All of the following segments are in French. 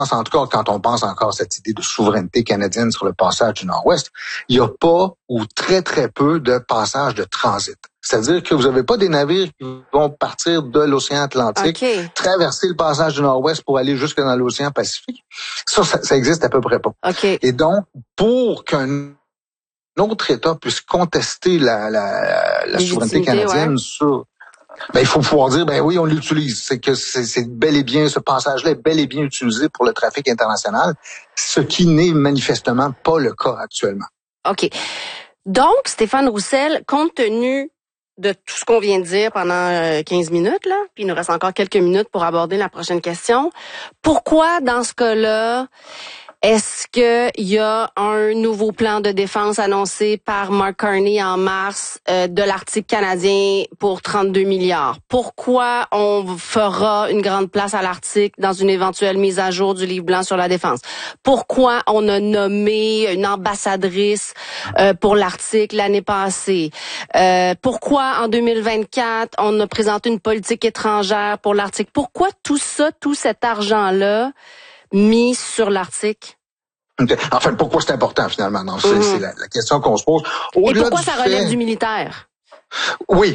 en tout cas, quand on pense encore à cette idée de souveraineté canadienne sur le passage du Nord-Ouest, il n'y a pas ou très, très peu de passages de transit. C'est-à-dire que vous n'avez pas des navires qui vont partir de l'océan Atlantique, traverser le passage du Nord-Ouest pour aller jusque dans l'océan Pacifique. Ça existe à peu près pas. Et donc, pour qu'un autre État puisse contester la souveraineté canadienne sur... il faut pouvoir dire, oui, on l'utilise. C'est que c'est bel et bien, ce passage-là est bel et bien utilisé pour le trafic international, ce qui n'est manifestement pas le cas actuellement. OK. Donc, Stéphane Roussel, compte tenu de tout ce qu'on vient de dire pendant 15 minutes, là, puis il nous reste encore quelques minutes pour aborder la prochaine question, pourquoi, dans ce cas-là, est-ce qu'il y a un nouveau plan de défense annoncé par Mark Carney en mars de l'Arctique canadien pour 32 milliards? Pourquoi on fera une grande place à l'Arctique dans une éventuelle mise à jour du livre blanc sur la défense? Pourquoi on a nommé une ambassadrice pour l'Arctique l'année passée? Pourquoi en 2024 on a présenté une politique étrangère pour l'Arctique? Pourquoi tout ça, tout cet argent-là mis sur l'Arctique? Enfin, pourquoi c'est important finalement? Non, c'est la question qu'on se pose. Et pourquoi ça relève du militaire? Oui,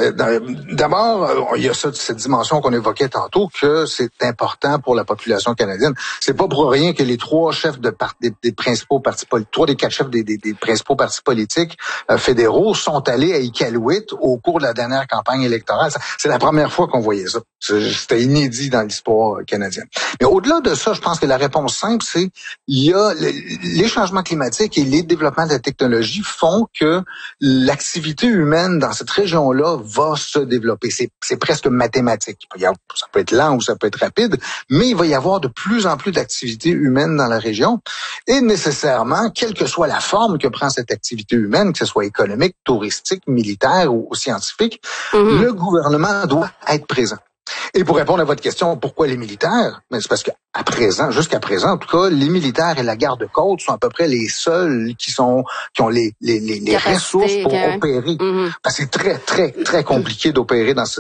d'abord, il y a cette dimension qu'on évoquait tantôt, que c'est important pour la population canadienne. C'est pas pour rien que les trois chefs des principaux partis politiques, trois des quatre chefs des principaux partis politiques fédéraux sont allés à Iqaluit au cours de la dernière campagne électorale. C'est la première fois qu'on voyait ça. C'était inédit dans l'histoire canadienne. Mais au-delà de ça, je pense que la réponse simple, c'est il y a les changements climatiques et les développements de la technologie font que l'activité humaine dans cette région-là va se développer. C'est presque mathématique. Ça peut être lent ou ça peut être rapide, mais il va y avoir de plus en plus d'activités humaines dans la région. Et nécessairement, quelle que soit la forme que prend cette activité humaine, que ce soit économique, touristique, militaire ou scientifique, le gouvernement doit être présent. Et pour répondre à votre question, pourquoi les militaires? Mais c'est parce jusqu'à présent, en tout cas, les militaires et la garde-côte sont à peu près les seuls qui ont les ressources pour opérer. Parce que c'est très, très, très compliqué d'opérer dans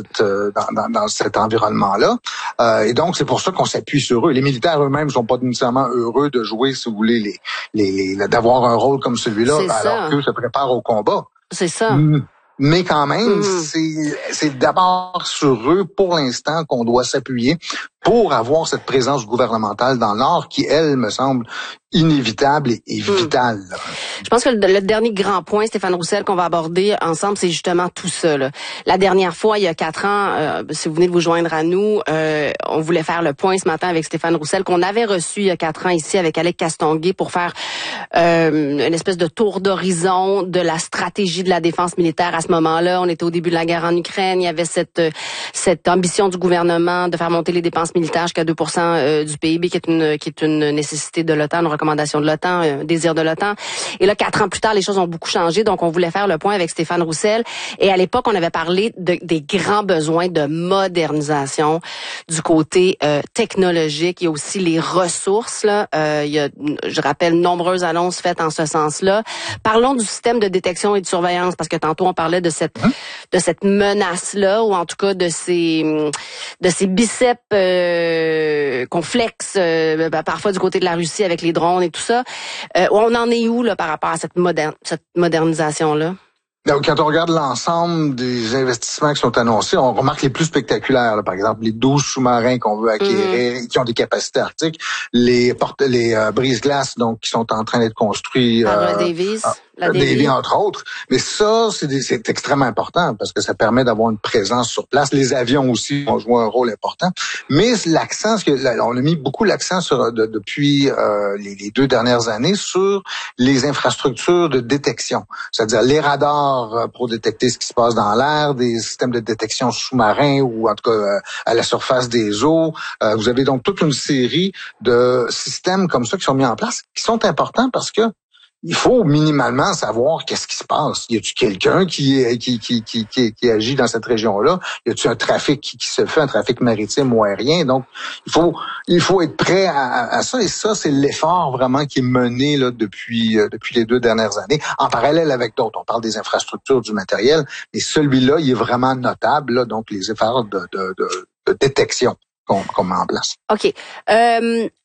cet environnement-là. Et donc, c'est pour ça qu'on s'appuie sur eux. Les militaires eux-mêmes sont pas nécessairement heureux de jouer, si vous voulez, d'avoir un rôle comme celui-là, alors qu'eux se préparent au combat. C'est ça. Mais quand même, c'est d'abord sur eux, pour l'instant, qu'on doit s'appuyer pour avoir cette présence gouvernementale dans le Nord qui, elle, me semble inévitable et vitale. Je pense que le dernier grand point, Stéphane Roussel, qu'on va aborder ensemble, c'est justement tout ça. Là. La dernière fois, il y a 4 ans, si vous venez de vous joindre à nous, on voulait faire le point ce matin avec Stéphane Roussel, qu'on avait reçu il y a 4 ans ici avec Alec Castonguay pour faire une espèce de tour d'horizon de la stratégie de la défense militaire à ce moment-là. On était au début de la guerre en Ukraine. Il y avait cette ambition du gouvernement de faire monter les dépenses militaires jusqu'à 2% du PIB, qui est une nécessité de l'OTAN, une recommandation de l'OTAN, un désir de l'OTAN. Et là, 4 ans plus tard, les choses ont beaucoup changé. Donc, on voulait faire le point avec Stéphane Roussel. Et à l'époque, on avait parlé des grands besoins de modernisation du côté technologique. Il y a aussi les ressources. Là. Il y a, je rappelle, nombreuses annonces faites en ce sens-là. Parlons du système de détection et de surveillance, parce que tantôt, on parlait de cette menace-là, ou en tout cas de ces biceps qu'on flexe parfois du côté de la Russie avec les drones et tout ça. On en est où là par rapport à cette modernisation-là? Donc, quand on regarde l'ensemble des investissements qui sont annoncés, on remarque les plus spectaculaires. Là, par exemple, les 12 sous-marins qu'on veut acquérir, qui ont des capacités arctiques, les brise-glaces donc qui sont en train d'être construits. La Davy, entre autres. Mais ça, c'est extrêmement important parce que ça permet d'avoir une présence sur place. Les avions aussi vont jouer un rôle important. Mais l'accent, on a mis beaucoup l'accent depuis les 2 dernières années sur les infrastructures de détection. C'est-à-dire les radars pour détecter ce qui se passe dans l'air, des systèmes de détection sous-marins ou en tout cas à la surface des eaux. Vous avez donc toute une série de systèmes comme ça qui sont mis en place, qui sont importants parce que il faut minimalement savoir qu'est-ce qui se passe. Y a-t-il quelqu'un qui agit dans cette région-là? Y a-t-il un trafic qui se fait, un trafic maritime ou aérien? Donc, il faut être prêt à ça. Et ça, c'est l'effort vraiment qui est mené là depuis les 2 dernières années, en parallèle avec d'autres. On parle des infrastructures, du matériel, mais celui-là, il est vraiment notable. Là, donc, les efforts de détection qu'on met en place. OK.